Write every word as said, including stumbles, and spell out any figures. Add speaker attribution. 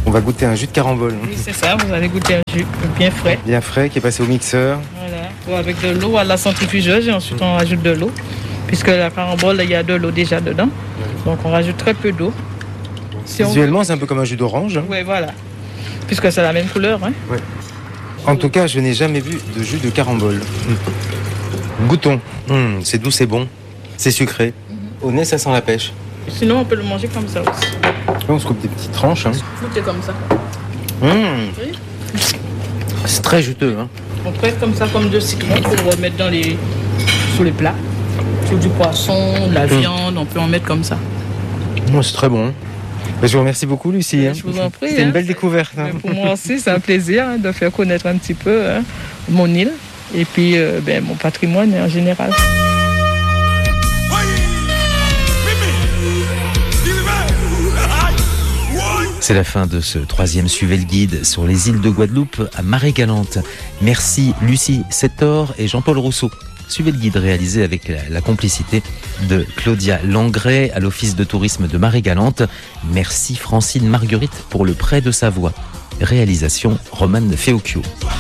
Speaker 1: On va goûter un jus de carambole.
Speaker 2: Oui, c'est ça, vous allez goûter un jus bien frais.
Speaker 1: Bien frais, qui est passé au mixeur.
Speaker 2: Voilà, ou avec de l'eau à la centrifugeuse et ensuite on rajoute de l'eau. Puisque la carambole, il y a de l'eau déjà dedans. Donc on rajoute très peu d'eau. Si
Speaker 1: Visuellement,
Speaker 2: on...
Speaker 1: c'est un peu comme un jus d'orange. Hein.
Speaker 2: Oui, voilà. Puisque c'est la même couleur. Hein.
Speaker 1: Ouais. En tout cas, je n'ai jamais vu de jus de carambole. Mmh. Goûtons. Mmh, c'est doux, c'est bon. C'est sucré. Mmh. Au nez, ça sent la pêche.
Speaker 2: Sinon, on peut le manger comme ça aussi.
Speaker 1: On se coupe des petites tranches. Hein.
Speaker 2: Goûtez comme ça.
Speaker 1: Mmh.
Speaker 2: Oui.
Speaker 1: C'est très juteux. Hein.
Speaker 2: On prête comme ça, comme de citron, pour remettre dans les... sous les plats. Sur du poisson, de la mmh. viande, on peut en mettre comme ça.
Speaker 1: Mmh, c'est très bon. Je vous remercie beaucoup, Lucie. Hein.
Speaker 2: Je vous en prie.
Speaker 1: C'était
Speaker 2: hein.
Speaker 1: une belle découverte. Hein.
Speaker 2: Pour moi aussi, c'est un plaisir hein, de faire connaître un petit peu hein, mon île et puis euh, ben, mon patrimoine en général.
Speaker 3: C'est la fin de ce troisième Suivez le guide sur les îles de Guadeloupe à Marie-Galante. Merci Lucie Sétor et Jean-Paul Rousseau. Suivez le guide réalisé avec la, la complicité de Claudia Langret à l'Office de tourisme de Marie-Galante. Merci Francine Marguerite pour le prêt de sa voix. Réalisation Romane Feocchio.